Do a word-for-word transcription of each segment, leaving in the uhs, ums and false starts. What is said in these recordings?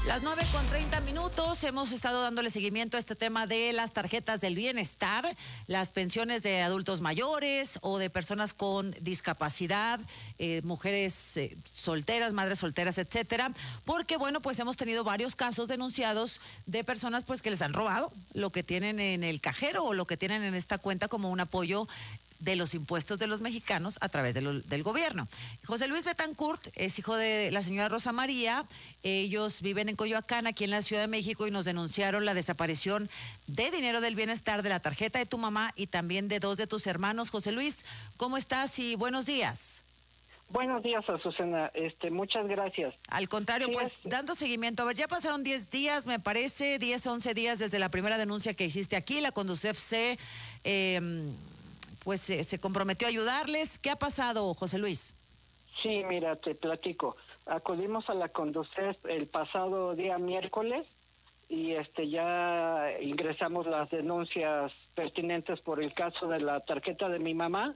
Las nueve con treinta minutos, hemos estado dándole seguimiento a este tema de las tarjetas del bienestar, las pensiones de adultos mayores o de personas con discapacidad, eh, mujeres eh, solteras, madres solteras, etcétera, porque bueno, pues hemos tenido varios casos denunciados de personas pues que les han robado lo que tienen en el cajero o lo que tienen en esta cuenta como un apoyo de los impuestos de los mexicanos a través de lo, del gobierno. José Luis Betancourt es hijo de la señora Rosa María. Ellos viven en Coyoacán, aquí en la Ciudad de México, y nos denunciaron la desaparición de dinero del bienestar, de la tarjeta de tu mamá y también de dos de tus hermanos. José Luis, ¿cómo estás? Y buenos días. Buenos días, Azucena. Este, muchas gracias. Al contrario, sí, pues este... dando seguimiento. A ver, ya pasaron diez días, me parece, diez, once días desde la primera denuncia que hiciste aquí. La Conducef se... Eh, pues se, se comprometió a ayudarles. ¿Qué ha pasado, José Luis? Sí, mira, te platico. Acudimos a la Conducef el pasado día miércoles y este ya ingresamos las denuncias pertinentes por el caso de la tarjeta de mi mamá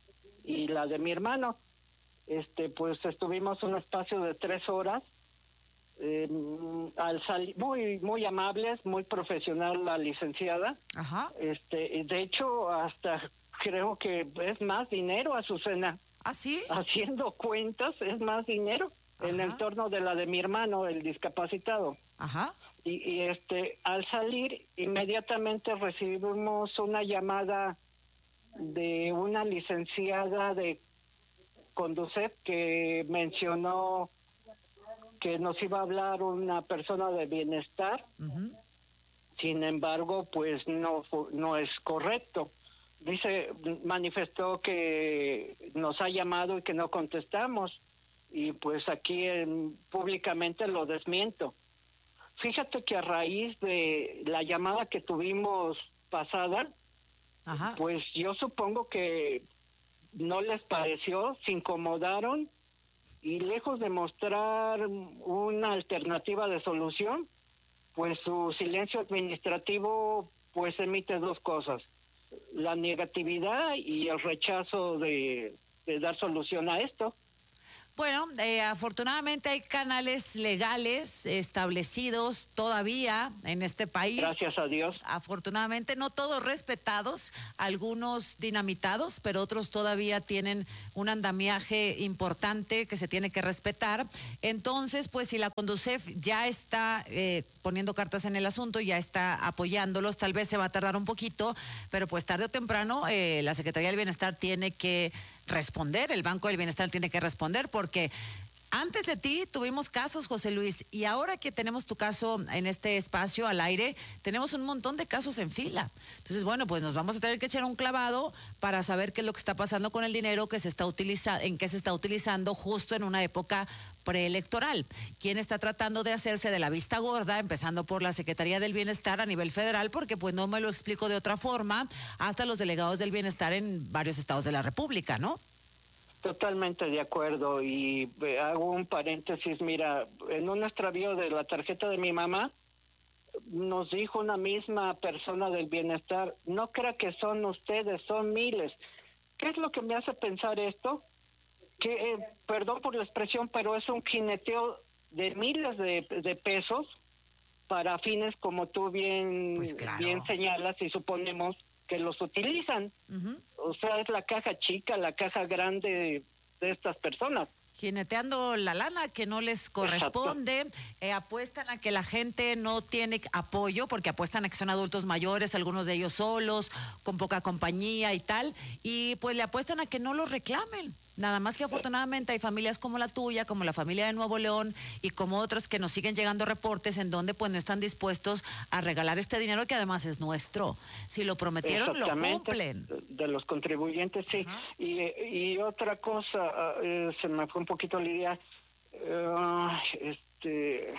y la de mi hermano. Este, pues estuvimos un espacio de tres horas. Eh, al salir, muy muy amables, muy profesional la licenciada. Ajá. Este, de hecho, hasta creo que es más dinero, Azucena. ¿Ah, sí? Haciendo cuentas, es más dinero. Ajá. En el torno de la de mi hermano, el discapacitado. Ajá. Y, y este, al salir, inmediatamente recibimos una llamada de una licenciada de Conducef que mencionó que nos iba a hablar una persona de bienestar. Uh-huh. Sin embargo, pues no no es correcto. Dice, manifestó que nos ha llamado y que no contestamos, y pues aquí en, públicamente lo desmiento. Fíjate que a raíz de la llamada que tuvimos pasada, Ajá. pues yo supongo que no les pareció, se incomodaron, y lejos de mostrar una alternativa de solución, pues su silencio administrativo pues emite dos cosas: la negatividad y el rechazo de, de dar solución a esto. Bueno, eh, afortunadamente hay canales legales establecidos todavía en este país. Gracias a Dios. Afortunadamente, no todos respetados, algunos dinamitados, pero otros todavía tienen un andamiaje importante que se tiene que respetar. Entonces, pues si la Conducef ya está eh, poniendo cartas en el asunto, ya está apoyándolos, tal vez se va a tardar un poquito, pero pues tarde o temprano eh, la Secretaría del Bienestar tiene que responder, el Banco del Bienestar tiene que responder, porque antes de ti tuvimos casos, José Luis, y ahora que tenemos tu caso en este espacio al aire, tenemos un montón de casos en fila. Entonces, bueno, pues nos vamos a tener que echar un clavado para saber qué es lo que está pasando con el dinero que se está utilizando, en qué se está utilizando justo en una época preelectoral. ¿Quién está tratando de hacerse de la vista gorda, empezando por la Secretaría del Bienestar a nivel federal? Porque pues no me lo explico de otra forma, hasta los delegados del bienestar en varios estados de la República, ¿no? Totalmente de acuerdo, y hago un paréntesis. Mira, en un extravío de la tarjeta de mi mamá, nos dijo una misma persona del bienestar: no crea que son ustedes, son miles. ¿Qué es lo que me hace pensar esto? Que, eh, perdón por la expresión, pero es un jineteo de miles de, de pesos para fines, como tú bien, pues claro. bien señalas, y suponemos que los utilizan. Uh-huh. O sea, es la caja chica, la caja grande de, de estas personas. Jineteando la lana que no les corresponde, eh, apuestan a que la gente no tiene apoyo, porque apuestan a que son adultos mayores, algunos de ellos solos, con poca compañía y tal, y pues le apuestan a que no los reclamen. Nada más que afortunadamente hay familias como la tuya, como la familia de Nuevo León y como otras que nos siguen llegando reportes en donde pues no están dispuestos a regalar este dinero que además es nuestro. Si lo prometieron, lo cumplen. De los contribuyentes, sí. Uh-huh. Y, y otra cosa, uh, se me fue un poquito la idea. Uh, este,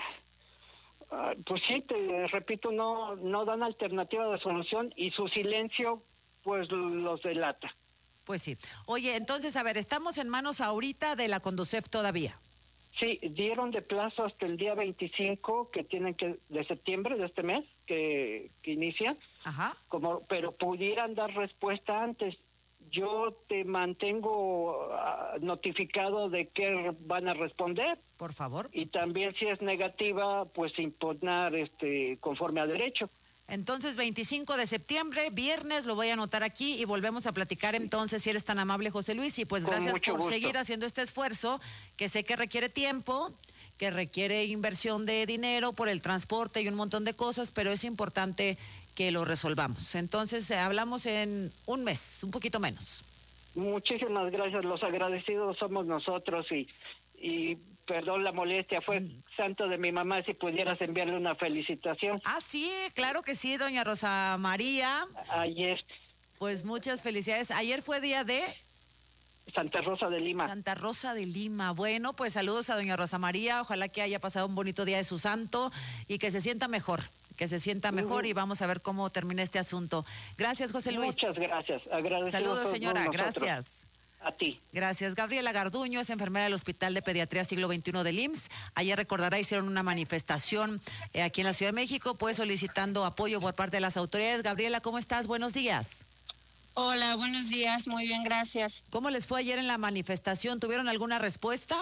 uh, pues sí, te repito, no, no dan alternativa de solución, y su silencio pues los delata. Pues sí. Oye, entonces, a ver, estamos en manos ahorita de la Conducef todavía. Sí, dieron de plazo hasta el día veinticinco, que tienen que, de septiembre de este mes, que, que inicia. Ajá. Como, pero pudieran dar respuesta antes. yo te mantengo uh, notificado de qué van a responder. Por favor. Y también si es negativa, pues impugnar este, conforme a derecho. Entonces, veinticinco de septiembre, viernes, lo voy a anotar aquí y volvemos a platicar entonces, si eres tan amable, José Luis, y pues Con gracias mucho por gusto. seguir haciendo este esfuerzo, que sé que requiere tiempo, que requiere inversión de dinero por el transporte y un montón de cosas, pero es importante que lo resolvamos. Entonces, eh, hablamos en un mes, un poquito menos. Muchísimas gracias, los agradecidos somos nosotros y, y perdón la molestia, fue mm. santo de mi mamá, si pudieras enviarle una felicitación. Ah, sí, claro que sí, doña Rosa María. Ayer. Pues muchas felicidades. Ayer fue día de... Santa Rosa de Lima. Santa Rosa de Lima. Bueno, pues saludos a doña Rosa María. Ojalá que haya pasado un bonito día de su santo y que se sienta mejor, que se sienta mejor uh-huh. y vamos a ver cómo termina este asunto. Gracias, José Luis. Muchas gracias. Agradecidos. Saludos, señora. Gracias. A ti. Gracias. Gabriela Garduño es enfermera del Hospital de Pediatría Siglo veintiuno del I M S S. Ayer, recordará, hicieron una manifestación eh, aquí en la Ciudad de México, pues solicitando apoyo por parte de las autoridades. Gabriela, ¿cómo estás? Buenos días. Hola, buenos días. Muy bien, gracias. ¿Cómo les fue ayer en la manifestación? ¿Tuvieron alguna respuesta?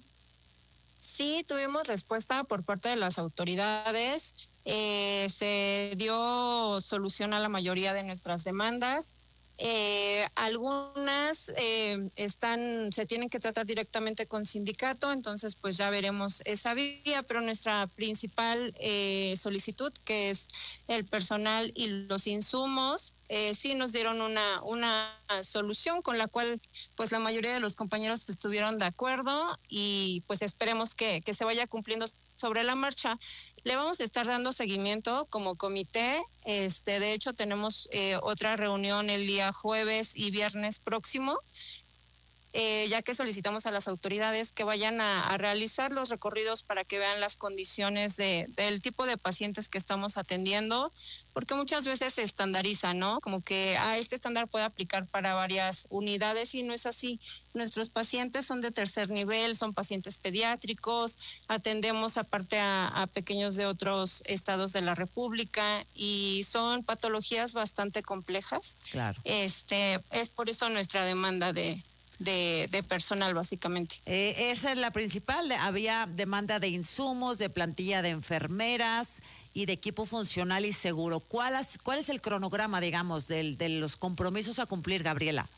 Sí, tuvimos respuesta por parte de las autoridades. Eh, se dio solución a la mayoría de nuestras demandas. Eh, algunas eh, están, se tienen que tratar directamente con sindicato, entonces pues ya veremos esa vía, pero nuestra principal eh, solicitud, que es el personal y los insumos, eh, sí nos dieron una, una solución con la cual pues la mayoría de los compañeros estuvieron de acuerdo y pues esperemos que, que se vaya cumpliendo sobre la marcha. Le vamos a estar dando seguimiento como comité. Este, de hecho, tenemos eh, otra reunión el día jueves y viernes próximo, eh, ya que solicitamos a las autoridades que vayan a, a realizar los recorridos para que vean las condiciones de, del tipo de pacientes que estamos atendiendo, porque muchas veces se estandariza, ¿no? Como que ah, este estándar puede aplicar para varias unidades y no es así. Nuestros pacientes son de tercer nivel, son pacientes pediátricos, atendemos aparte a, a pequeños de otros estados de la República y son patologías bastante complejas. Claro. Este, es por eso nuestra demanda de... De, de personal, básicamente. Eh, esa es la principal. Había demanda de insumos, de plantilla de enfermeras y de equipo funcional y seguro. ¿Cuál es, cuál es el cronograma, digamos, del, de los compromisos a cumplir, Gabriela?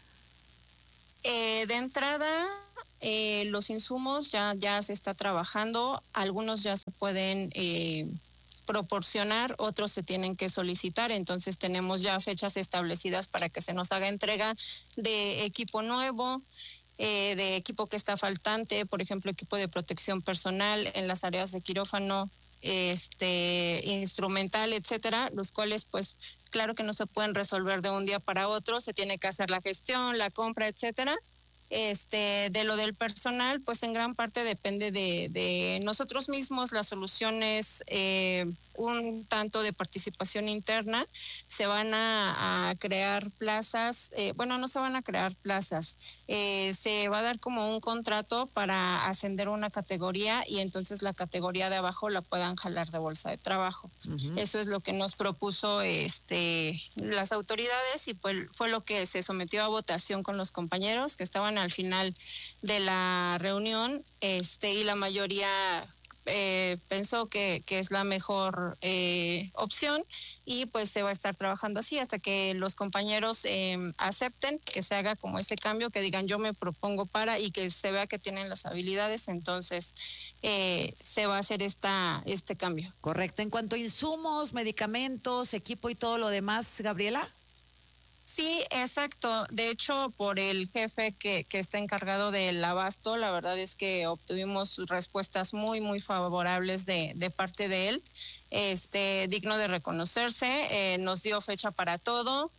Eh, de entrada, eh, los insumos ya, ya se está trabajando. Algunos ya se pueden eh, proporcionar, otros se tienen que solicitar, entonces tenemos ya fechas establecidas para que se nos haga entrega de equipo nuevo, eh, de equipo que está faltante, por ejemplo, equipo de protección personal en las áreas de quirófano, este, instrumental, etcétera, los cuales pues claro que no se pueden resolver de un día para otro, se tiene que hacer la gestión, la compra, etcétera. Este, de lo del personal, pues en gran parte depende de, de nosotros mismos. Las soluciones, eh, un tanto de participación interna, se van a, a crear plazas, eh, bueno, no se van a crear plazas, eh, se va a dar como un contrato para ascender una categoría y entonces la categoría de abajo la puedan jalar de bolsa de trabajo. Uh-huh. Eso es lo que nos propuso este, las autoridades y pues fue lo que se sometió a votación con los compañeros que estaban al final de la reunión, este, y la mayoría eh, pensó que, que es la mejor eh, opción y pues se va a estar trabajando así hasta que los compañeros eh, acepten que se haga como ese cambio, que digan yo me propongo para y que se vea que tienen las habilidades, entonces eh, se va a hacer esta este cambio. Correcto. En cuanto a insumos, medicamentos, equipo y todo lo demás, Gabriela. Sí, exacto. De hecho, por el jefe que, que está encargado del abasto, la verdad es que obtuvimos respuestas muy, muy favorables de, de parte de él. Este, digno de reconocerse, eh, nos dio fecha para todo.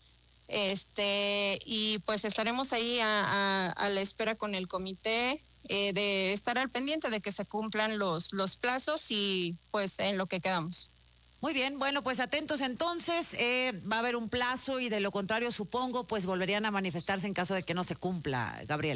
Este, y pues estaremos ahí a, a, a la espera con el comité eh, de estar al pendiente de que se cumplan los, los plazos y pues en lo que quedamos. Muy bien, bueno, pues atentos entonces, eh, va a haber un plazo y de lo contrario supongo pues volverían a manifestarse en caso de que no se cumpla, Gabriela.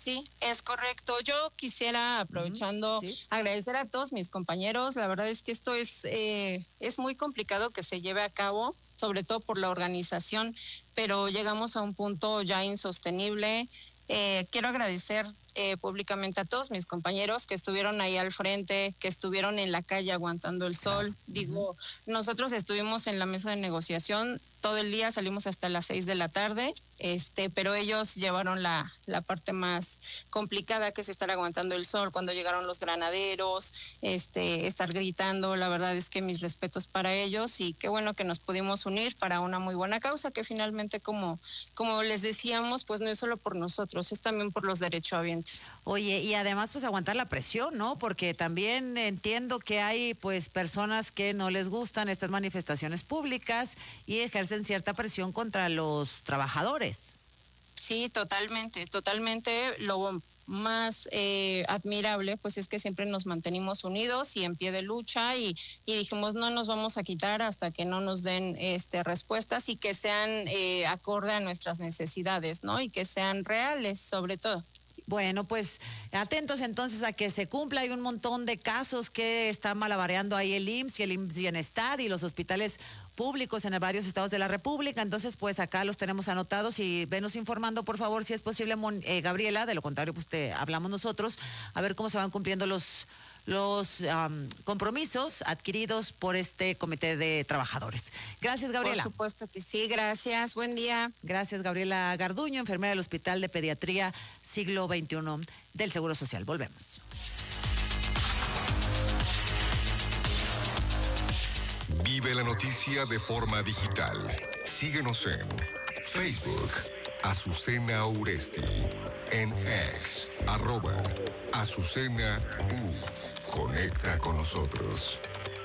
Sí, es correcto. Yo quisiera, aprovechando, uh-huh. ¿Sí? agradecer a todos mis compañeros. La verdad es que esto es, eh, es muy complicado que se lleve a cabo, sobre todo por la organización, pero llegamos a un punto ya insostenible. Eh, quiero agradecer eh, públicamente a todos mis compañeros que estuvieron ahí al frente, que estuvieron en la calle aguantando el sol. Claro. Digo, uh-huh. nosotros estuvimos en la mesa de negociación todo el día, salimos hasta las seis de la tarde, este, pero ellos llevaron la, la parte más complicada, que es estar aguantando el sol cuando llegaron los granaderos, este, estar gritando. La verdad es que mis respetos para ellos, y qué bueno que nos pudimos unir para una muy buena causa, que finalmente, como, como les decíamos, pues no es solo por nosotros, es también por los derechohabientes. Oye, y además pues aguantar la presión, ¿no? Porque también entiendo que hay pues personas que no les gustan estas manifestaciones públicas y ejercen cierta presión contra los trabajadores. Sí, totalmente, totalmente. Lo más eh, admirable pues es que siempre nos mantenimos unidos y en pie de lucha, y, y dijimos no nos vamos a quitar hasta que no nos den este respuestas y que sean eh, acorde a nuestras necesidades, ¿no? Y que sean reales, sobre todo. Bueno, pues atentos entonces a que se cumpla. Hay un montón de casos que están malabareando ahí el I M S S y el I M S S Bienestar y los hospitales públicos en varios estados de la República. Entonces, pues acá los tenemos anotados y venos informando, por favor, si es posible, eh, Gabriela. De lo contrario, pues te hablamos nosotros, a ver cómo se van cumpliendo los los um, compromisos adquiridos por este comité de trabajadores. Gracias, Gabriela. Por supuesto que sí, gracias, buen día. Gracias, Gabriela Garduño, enfermera del Hospital de Pediatría Siglo veintiuno del Seguro Social. Volvemos. Vive la noticia de forma digital. Síguenos en Facebook, Azucena Uresti, en X, arroba Azucena U. Conecta con nosotros.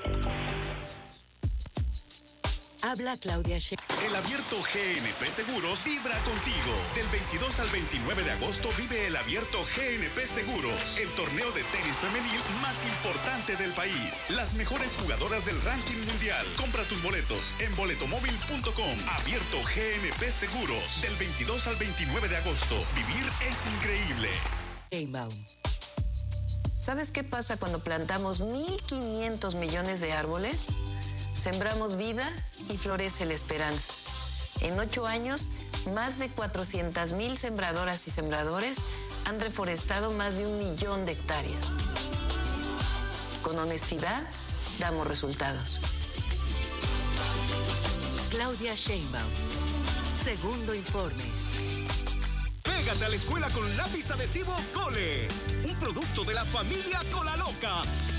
Habla Claudia She. El Abierto G N P Seguros vibra contigo. Del veintidós al veintinueve de agosto vive el Abierto G N P Seguros, el torneo de tenis femenil más importante del país. Las mejores jugadoras del ranking mundial. Compra tus boletos en boletomóvil punto com. Abierto G N P Seguros. Del veintidós al veintinueve de agosto. Vivir es increíble. Sheinbaum. ¿Sabes qué pasa cuando plantamos mil quinientos millones de árboles? Sembramos vida y florece la esperanza. En ocho años, más de cuatrocientas mil sembradoras y sembradores han reforestado más de un millón de hectáreas. Con honestidad, damos resultados. Claudia Sheinbaum. Segundo informe. Pégate a la escuela con lápiz adhesivo Cole. Un producto de la familia Cola Loca.